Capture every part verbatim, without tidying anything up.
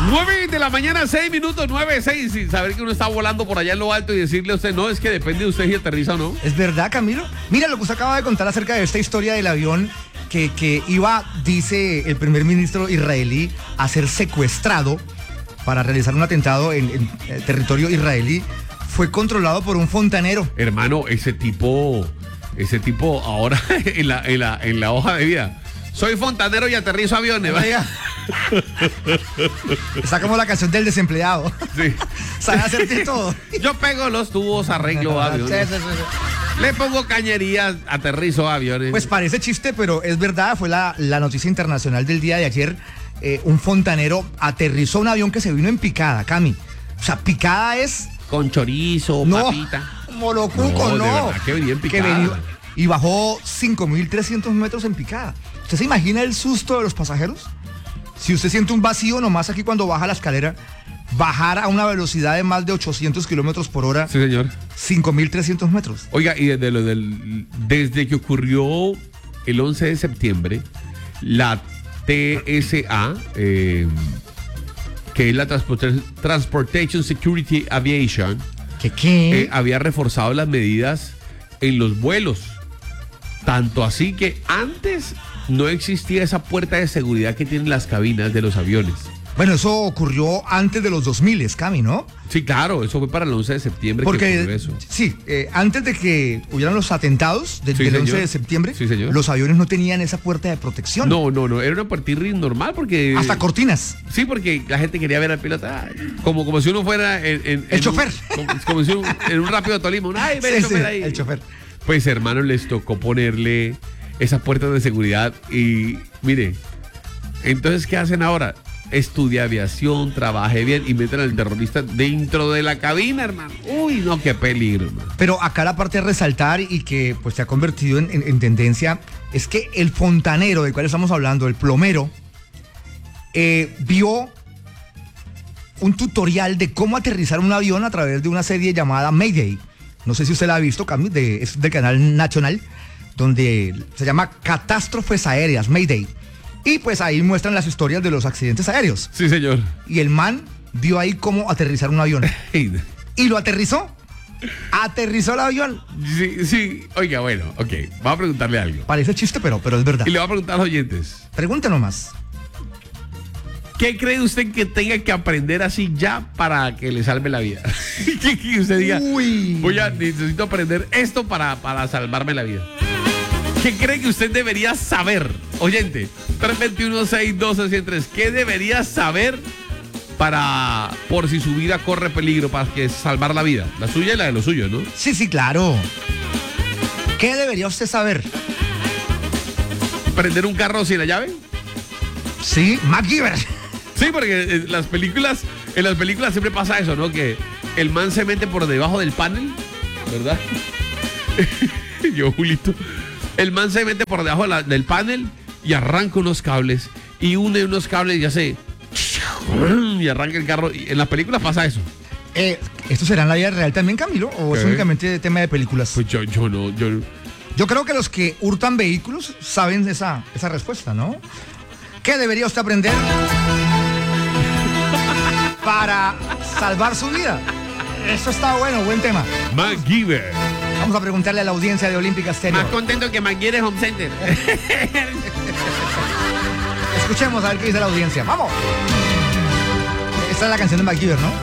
nueve de la mañana, seis minutos, nueve, seis, sin saber que uno está volando por allá en lo alto y decirle a usted, no, es que depende de usted si aterriza o no. ¿Es verdad, Camilo? Mira lo que usted acaba de contar acerca de esta historia del avión que, que iba, dice el primer ministro israelí, a ser secuestrado para realizar un atentado en, en, en territorio israelí. Fue controlado por un fontanero. Hermano, ese tipo, ese tipo ahora en la, en la, en la hoja de vida. Soy fontanero y aterrizo aviones. Vaya. Está como la canción del desempleado. Sí. Sabe hacer de todo. Yo pego los tubos, arreglo aviones. Sí, sí, sí. Le pongo cañerías, aterrizo aviones. Pues parece chiste, pero es verdad. Fue la, la noticia internacional del día de ayer. Eh, un fontanero aterrizó un avión que se vino en picada, Cami. O sea, picada es... Con chorizo, no, papita. Molocuco, no. No, de verdad que venía en picada. Que venía, y bajó cinco mil trescientos metros en picada. ¿Usted se imagina el susto de los pasajeros? Si usted siente un vacío nomás aquí cuando baja la escalera, bajar a una velocidad de más de ochocientos kilómetros por hora. Sí, señor. cinco mil trescientos metros. Oiga, y desde, lo del, desde que ocurrió el once de septiembre, la T S A, eh, que es la Transport- Transportation Security Aviation, ¿Qué qué? Eh, había reforzado las medidas en los vuelos. Tanto así que antes no existía esa puerta de seguridad que tienen las cabinas de los aviones. Bueno, eso ocurrió antes de los dos mil, Cami, ¿no? Sí, claro, eso fue para el once de septiembre. Porque, que ocurrió eso. sí, eh, antes de que hubieran los atentados de, Sí, del señor. once de septiembre, Sí, señor. los aviones no tenían esa puerta de protección. No, no, no, era una puerta normal porque... Hasta cortinas. Sí, porque la gente quería ver al piloto, ay, como, como si uno fuera en... en- El en chofer. Un, como, como si un, en un rápido Tolima, un, ay, ve Sí, el chofer sí, ahí. el chofer. Pues, hermano, les tocó ponerle esas puertas de seguridad y, mire, entonces, ¿qué hacen ahora? Estudia aviación, trabaje bien y meten al terrorista dentro de la cabina, hermano. Uy, no, qué peligro, hermano. Pero acá la parte de resaltar y que pues se ha convertido en, en- en tendencia es que el fontanero del cual estamos hablando, el plomero, eh, vio un tutorial de cómo aterrizar un avión a través de una serie llamada Mayday. No sé si usted la ha visto, Cami, de, es del canal nacional, donde se llama Catástrofes Aéreas, Mayday. Y pues ahí muestran las historias de los accidentes aéreos. Sí, señor. Y el man vio ahí cómo aterrizar un avión. Y lo aterrizó. Aterrizó el avión. Sí, sí. Oiga, bueno, ok. Vamos a preguntarle algo. Parece chiste, pero, pero es verdad. Y le voy a preguntar a los oyentes. Pregúntenos más. ¿Qué cree usted que tenga que aprender así ya para que le salve la vida? que, que usted diga, Uy. voy a, necesito aprender esto para, para salvarme la vida. ¿Qué cree que usted debería saber? Oyente, tres dos uno, seis uno dos, cero tres. ¿Qué debería saber para, por si su vida corre peligro, para que salvar la vida? La suya y la de los suyos, ¿no? Sí, sí, claro. ¿Qué debería usted saber? ¿Prender un carro sin la llave? Sí, MacGyver. Sí, porque en las películas, en las películas siempre pasa eso, ¿no? Que el man se mete por debajo del panel, ¿verdad? Yo, Julito. El man se mete por debajo de la- del panel y arranca unos cables y une unos cables y hace y arranca el carro. Y en las películas pasa eso. Eh, ¿Esto será en la vida real también, Camilo? ¿O es ¿Qué? únicamente tema de películas? Pues yo, yo no, yo Yo creo que los que hurtan vehículos saben esa, esa respuesta, ¿no? ¿Qué debería usted aprender para salvar su vida? Eso está bueno, buen tema. MacGyver. Vamos a preguntarle a la audiencia de Olímpica Stereo. Más contento que MacGyver Home Center. Escuchemos a ver qué dice la audiencia. ¡Vamos! Esta es la canción de MacGyver, ¿no?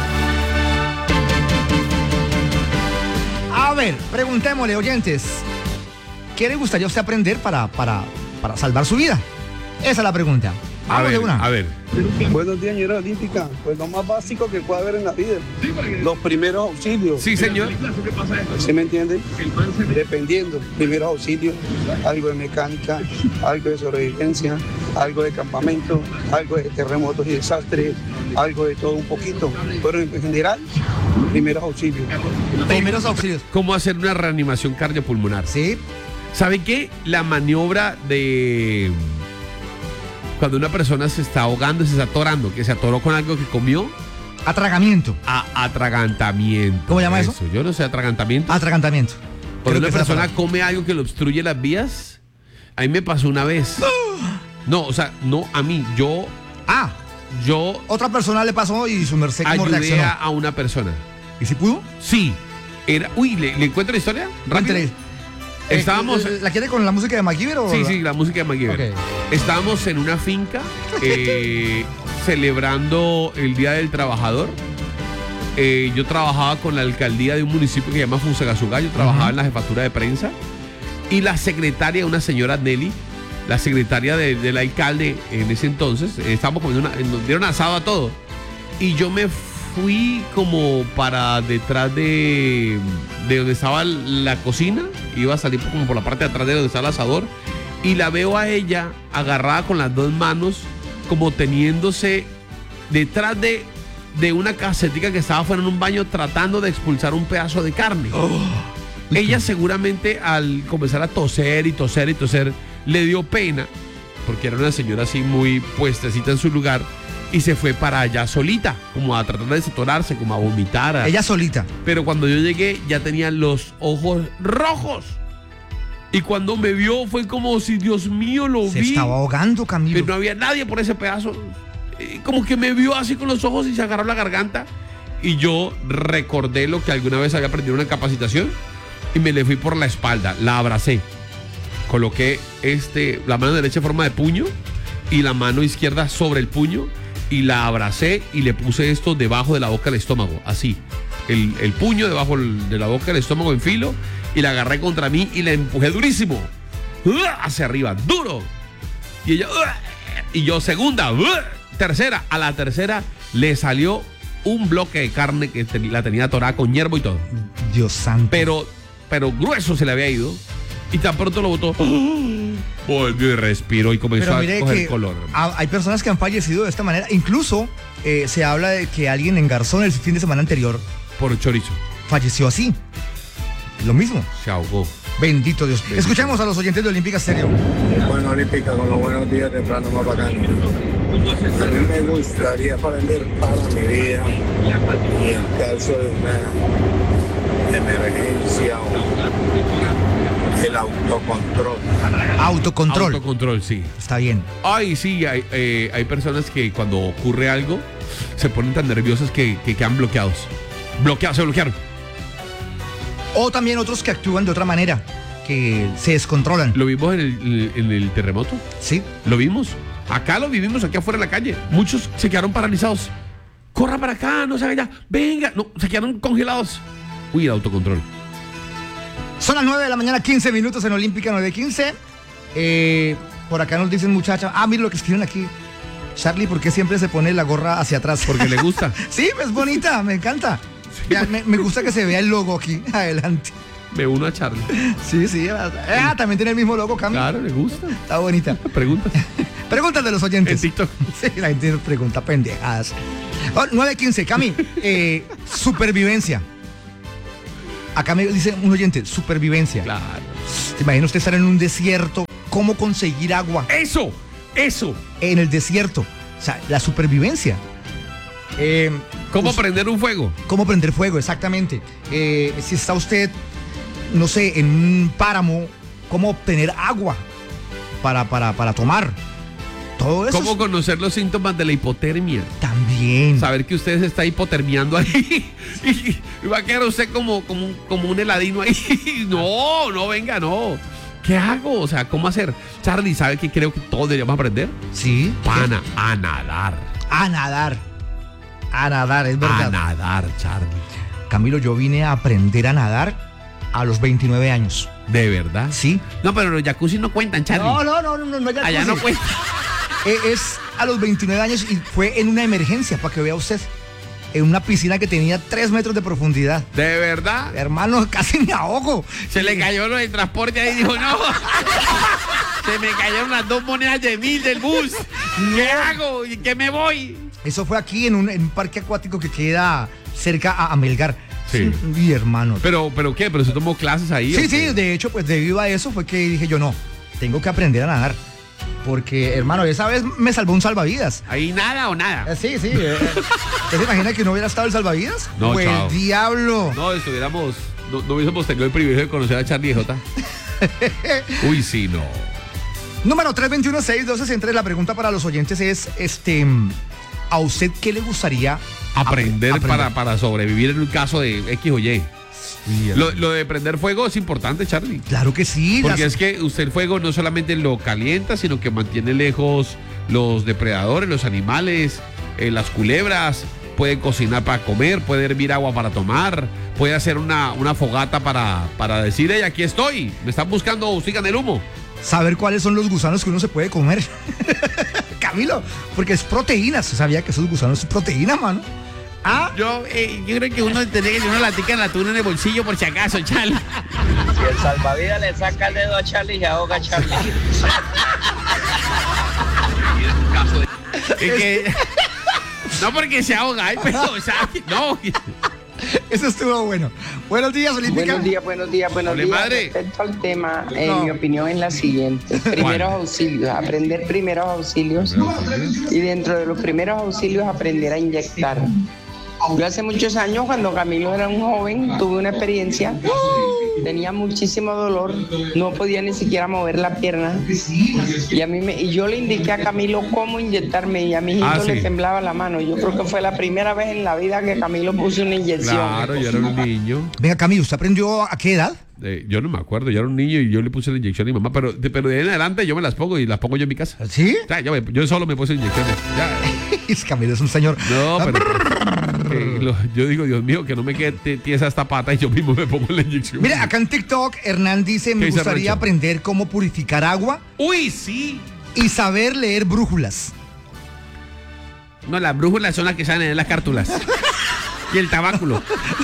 A ver, preguntémosle, oyentes. ¿Qué le gustaría a usted aprender para, para, para salvar su vida? Esa es la pregunta. A Vamos de ver, una. a ver. Buenos días, señora Olímpica. Pues lo más básico que puede haber en la vida. Los primeros auxilios. Sí, señor. ¿Sí me entienden? Dependiendo. Primeros auxilios, algo de mecánica, algo de sobrevivencia, algo de campamento, algo de terremotos y desastres, algo de todo un poquito. Pero en general, primeros auxilios. Primeros auxilios. ¿Cómo hacer una reanimación cardiopulmonar? Sí. ¿Sabe qué? La maniobra de cuando una persona se está ahogando, se está atorando, que se atoró con algo que comió, Atragamiento. a atragantamiento. ¿Cómo llama eso? Yo no sé, atragantamiento. Atragantamiento. Cuando Creo una que es la persona palabra. come algo que le obstruye las vías, a mí me pasó una vez. No, o sea, no a mí, yo Ah, yo Otra persona le pasó y su merced cómo ayudé reaccionó. a, a una persona. ¿Y si pudo? Sí. Era, uy, ¿le, le encuentro la historia? Rápido. Cuéntele. Estábamos... Eh, ¿La quiere con la música de MacGyver o Sí, la- sí, la música de MacGyver. Ok. Estábamos en una finca eh, celebrando el Día del Trabajador. Eh, yo trabajaba con la alcaldía de un municipio que se llama Fusagasugá. Yo trabajaba Ujú. en la jefatura de prensa. Y la secretaria, una señora Nelly, la secretaria de- del alcalde en ese entonces, eh, estábamos comiendo una, nos dieron asado a todo. Y yo me fui como para detrás de, de donde estaba la cocina, iba a salir como por la parte de atrás de donde estaba el asador, y la veo a ella agarrada con las dos manos, como teniéndose detrás de, de una casetica que estaba fuera en un baño tratando de expulsar un pedazo de carne. Ella seguramente al comenzar a toser y toser y toser, le dio pena, porque era una señora así muy puestecita en su lugar, y se fue para allá solita, como a tratar de desatorarse, como a vomitar. a- Ella solita. Pero cuando yo llegué ya tenía los ojos rojos. Y cuando me vio fue como si, Dios mío, lo Se vi. estaba ahogando, Camilo. Pero no había nadie por ese pedazo. Eh, Como que me vio así con los ojos y se agarró la garganta. Y yo recordé lo que alguna vez había aprendido en una capacitación y me le fui por la espalda, la abracé. Coloqué este, la mano derecha en forma de puño y la mano izquierda sobre el puño y la abracé y le puse esto debajo de la boca del estómago, así. El, el puño debajo de la boca del estómago en filo y la agarré contra mí y la empujé durísimo. ¡Uah! Hacia arriba, duro. Y ella, ¡uah! Y yo segunda, ¡uah! Tercera. A la tercera le salió un bloque de carne que ten- la tenía atorada con hierbo y todo. Dios santo. Pero, pero grueso se le había ido. Y tan pronto lo botó. Volvió y respiró y comenzó Pero a mire coger que color. ha- hay personas que han fallecido de esta manera. Incluso eh, se habla de que alguien en Garzón el fin de semana anterior Por chorizo. falleció así. Lo mismo. Se ahogó. Bendito Dios. Bendito. Escuchemos a los oyentes de Olímpica Stereo. Bueno, Olímpica, con los buenos días temprano más bacano. A mí me gustaría aprender para mi vida y en caso de una emergencia o el autocontrol. Autocontrol. Autocontrol, sí. Está bien. Ay, sí, hay, eh, hay personas que cuando ocurre algo se ponen tan nerviosas que, que quedan bloqueados. Bloqueados, se bloquearon. O también otros que actúan de otra manera, que se descontrolan. Lo vimos en el, en el terremoto. Sí. Lo vimos. Acá lo vivimos, aquí afuera en la calle. Muchos se quedaron paralizados. Corra para acá, no se haga ya. Venga. No, se quedaron congelados. Uy, el autocontrol. Son las nueve de la mañana, quince minutos en Olímpica nueve quince. Eh, por acá nos dicen muchachas. Ah, mire lo que escriben aquí. Charlie, ¿por qué siempre se pone la gorra hacia atrás? Porque le gusta. Sí, es bonita, me encanta. Vea, me, me gusta que se vea el logo aquí, adelante. Me uno a Charlie. Sí, sí. Ah, también tiene el mismo logo, Cami. Claro, le gusta. Está bonita. Preguntas. Preguntas de los En oyentes. TikTok. Sí, la gente nos pregunta pendejadas. Oh, nueve quince, Cami. Eh, supervivencia. Acá me dice un oyente, supervivencia. Claro. ¿Se imagina usted estar en un desierto? ¿Cómo conseguir agua Eso, eso. en el desierto? O sea, la supervivencia. Eh, ¿Cómo us- prender un fuego? ¿Cómo prender fuego? Exactamente. Eh, si está usted, no sé, en un páramo, ¿cómo obtener agua para, para, para tomar? Todo eso ¿Cómo es- conocer los síntomas de la hipotermia? también. Saber que usted se está hipotermiando ahí y va a quedar usted como, como, un, como un heladino ahí. No, no, venga, no. ¿Qué hago? O sea, ¿cómo hacer? Charlie, ¿sabe que creo que todos deberíamos aprender? Sí. Pana, a nadar. A nadar. A nadar, es A verdad. nadar, Charlie. Camilo, yo vine a aprender a nadar a los veintinueve años. ¿De verdad? ¿Sí? No, pero los jacuzzi no cuentan, Charlie. No, no, no, no, no, no hay Allá no jacuzzi. cuentan. Eh, es a los veintinueve años y fue en una emergencia, para que vea usted. En una piscina que tenía tres metros de profundidad. ¿De verdad? Hermano, casi me ahogo. Se le cayó lo del transporte ahí y dijo, no. Se me cayeron las dos monedas de mil del bus. ¿Qué hago? ¿Y qué me voy? Eso fue aquí en un, en un parque acuático que queda cerca a, a Melgar. Sí. Y hermano. ¿Pero, pero qué? ¿Pero se tomó clases ahí? Sí, o sí, qué? de hecho, pues debido a eso fue que dije yo, no, tengo que aprender a nadar. Porque, hermano, esa vez me salvó un salvavidas. ¿Ahí nada o nada? Eh, Sí, sí. eh, ¿Usted se imagina que no hubiera estado el salvavidas? No, Pues chao. diablo. No, estuviéramos, no, no hubiésemos tenido el privilegio de conocer a Charlie J. Uy, sí, no. Número tres dos uno seis uno dos seis tres. La pregunta para los oyentes es, este, ¿A usted qué le gustaría Aprender, apre- aprender? Para, para sobrevivir en un caso de X o Y. Sí, Lo, lo de prender fuego es importante, Charlie. Claro que sí. Porque las- es que usted el fuego no solamente lo calienta, sino que mantiene lejos los depredadores, los animales, eh, las culebras. Puede cocinar para comer, puede hervir agua para tomar, puede hacer una, una fogata para, para decir, hey, aquí estoy, me están buscando, sigan el humo. Saber cuáles son los gusanos que uno se puede comer. Camilo, porque es proteína. ¿Se sabía que esos gusanos es proteína, mano? Ah, Yo, eh, yo creo que uno tendría que tener una latica en la tuna en el bolsillo por si acaso, Charlie. Si el salvavidas le saca el dedo a Charlie, se ahoga Charlie. Es que- no porque se ahoga, ay, pero, o sea, no. eso estuvo bueno. Buenos días, Olímpica. Buenos días, buenos días, buenos Ole, días. madre. Respecto al tema, eh, No. mi opinión es la siguiente. Primeros auxilios, aprender primeros auxilios y dentro de los primeros auxilios aprender a inyectar. Yo hace muchos años, cuando Camilo era un joven, tuve una experiencia, tenía muchísimo dolor, no podía ni siquiera mover la pierna y a mí me, y yo le indiqué a Camilo cómo inyectarme y a mi hijito Ah, sí. le temblaba la mano. Yo creo que fue la primera vez en la vida que Camilo puso una inyección. Claro, yo era un niño. Venga, Camilo, ¿usted aprendió a qué edad? Eh, yo no me acuerdo, yo era un niño y yo le puse la inyección a mi mamá, pero de, pero de ahí en adelante yo me las pongo y las pongo yo en mi casa. ¿Sí? O sea, yo, me- yo solo me puse inyecciones. Ya. Es Camilo es un señor. No, pero eh, lo- yo digo, Dios mío, que no me quede te- tiesa esta pata y yo mismo me pongo la inyección. Mire, acá en TikTok, Hernán dice, me dice gustaría Rencho? aprender cómo purificar agua Uy, sí. y saber leer brújulas. No, las brújulas son las que salen en las cártulas. Y el tabáculo.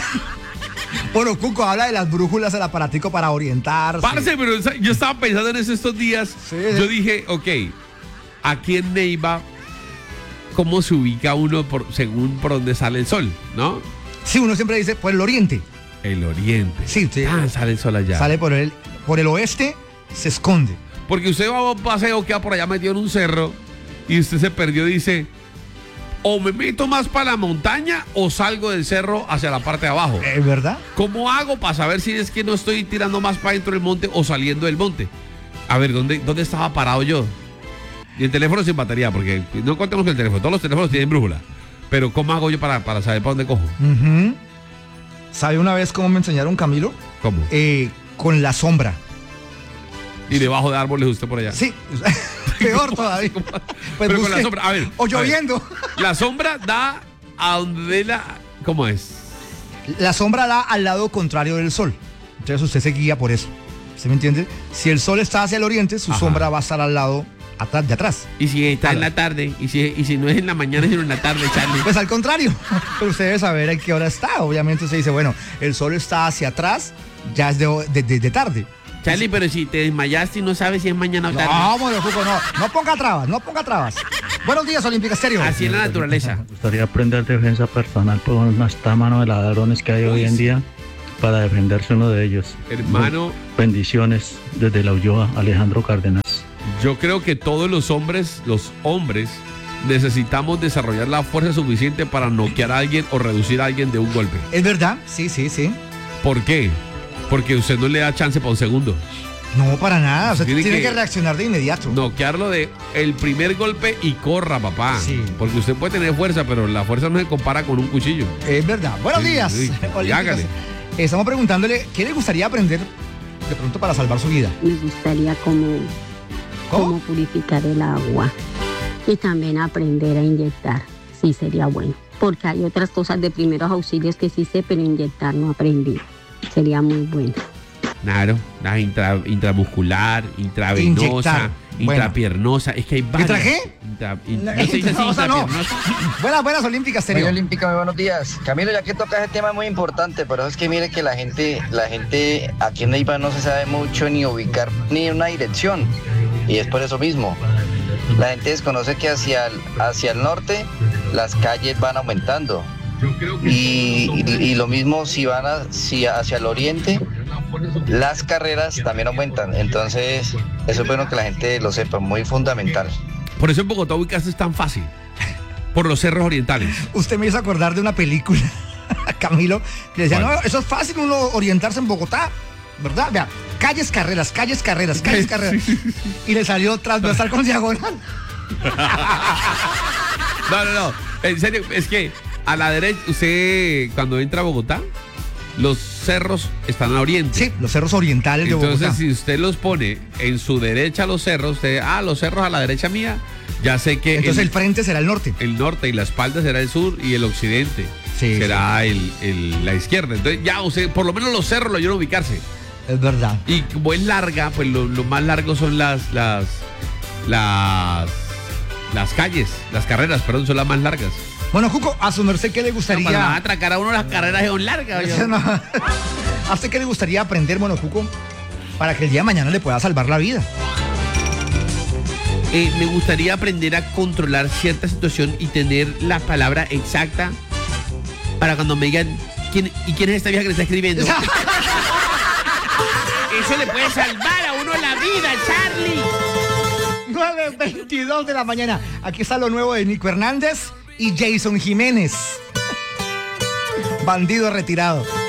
Bueno, Cuco habla de las brújulas, el aparatico para orientarse. Parce, pero o sea, yo estaba pensando en eso estos días. Sí. Yo dije, ok, aquí en Neiva, ¿cómo se ubica uno por, según por dónde sale el sol? ¿No? Sí, uno siempre dice por el oriente. El oriente. Sí, sí. Ah, sale el sol allá. Sale por el, por el oeste, se esconde. Porque usted va a un paseo, queda por allá metido en un cerro y usted se perdió y dice, o me meto más para la montaña o salgo del cerro hacia la parte de abajo. ¿Es verdad? ¿Cómo hago para saber si es que no estoy tirando más para dentro del monte o saliendo del monte? A ver, ¿dónde, dónde estaba parado yo? Y el teléfono sin batería, porque no contemos que el teléfono, todos los teléfonos tienen brújula. Pero ¿cómo hago yo para, para saber para dónde cojo? Ujú. ¿Sabe una vez cómo me enseñaron, Camilo? ¿Cómo? Eh, con la sombra. Y debajo de árboles usted por allá. Sí, peor todavía. Pues Pero con la busque- sombra, a ver. O a ver. lloviendo. La sombra da a donde dé la... ¿Cómo es? La sombra da al lado contrario del sol. Entonces usted se guía por eso. ¿Usted me entiende? Si el sol está hacia el oriente, su Ajá. sombra va a estar al lado atrás, de atrás. Y si está en Ala. la tarde, y si, y si no es en la mañana, sino en la tarde, Charlie. Pues al contrario. Pero usted debe saber a qué hora está. Obviamente usted dice, bueno, el sol está hacia atrás, ya es de, de- de- de tarde. Charlie, pero si te desmayaste y no sabes si es mañana o tarde. No, bueno, Cuco, no. No ponga trabas, no ponga trabas. Buenos días, Olímpica Estéreo. Así es la naturaleza. Me gustaría aprender defensa personal por unas mano de ladrones que hay hoy en día para defenderse uno de ellos. Hermano, Bendiciones desde la Ulloa, Alejandro Cárdenas. yo creo que todos los hombres, los hombres, necesitamos desarrollar la fuerza suficiente para noquear a alguien o reducir a alguien de un golpe. ¿Es verdad? Sí, sí, sí. ¿Por qué? Porque usted no le da chance para un segundo. No, para nada. O sea, Tiene tiene, que- que, reaccionar de inmediato. Noquearlo de el primer golpe y corra, papá. Sí. Porque usted puede tener fuerza, pero la fuerza no se compara con un cuchillo. Es verdad. Buenos Sí, días. sí, Olímpicos. hágale. Estamos preguntándole qué le gustaría aprender de pronto para salvar su vida. Me gustaría como ¿Cómo? cómo purificar el agua y también aprender a inyectar, sí sería bueno, porque hay otras cosas de primeros auxilios que sí sé, pero inyectar no aprendí, sería muy bueno. Claro, la intra- intramuscular, intravenosa, Inyectar. Bueno. intrapiernosa. Es que hay varias. traje? Intra- in- No, no se dice así, o sea, no. intrapiernosa. Buenas, buenas, Olímpicas Muy Estéreo. olímpica, muy buenos días. Camilo, ya que toca ese tema muy importante, pero es que mire que la gente, la gente aquí en Neiva no se sabe mucho ni ubicar ni una dirección. Y es por eso mismo. La gente desconoce que hacia el, hacia el norte las calles van aumentando. Y, y- y lo mismo si van a- si hacia el oriente, las carreras también aumentan. Entonces, eso es bueno que la gente lo sepa, muy fundamental. Por eso en Bogotá ubicarse es tan fácil. Por los cerros orientales. Usted me hizo acordar de una película, Camilo, que decía, ¿Cuál? no, eso es fácil uno orientarse en Bogotá, ¿verdad? Vea, calles, carreras, calles, carreras, calles, carreras. Y le salió transversal con diagonal. No, no, no. En serio, es que a la derecha, usted cuando entra a Bogotá, los cerros están a oriente. Sí, los cerros orientales de Bogotá. Entonces, si usted los pone en su derecha los cerros, usted, ah, los cerros a la derecha mía, ya sé que... Entonces el, el frente será el norte. El norte y la espalda será el sur y el occidente sí, será sí. El, el, la izquierda. Entonces ya usted, por lo menos los cerros lo ayudan a ubicarse. Es verdad. Y como es larga, pues lo, lo más largo son las, las, las, las calles, las carreras, perdón, son las más largas. Bueno, Cuco, a su merced, ¿qué le gustaría? No, para atracar a uno las carreras son largas. No. ¿A usted qué le gustaría aprender, bueno, Cuco, para que el día de mañana le pueda salvar la vida? Eh, me gustaría aprender a controlar cierta situación y tener la palabra exacta para cuando me digan, ¿quién, ¿y quién es esta vieja que le está escribiendo? Eso le puede salvar a uno la vida, Charlie. nueve veintidós de la mañana. Aquí está lo nuevo de Nico Hernández y Jason Jiménez. Bandido retirado.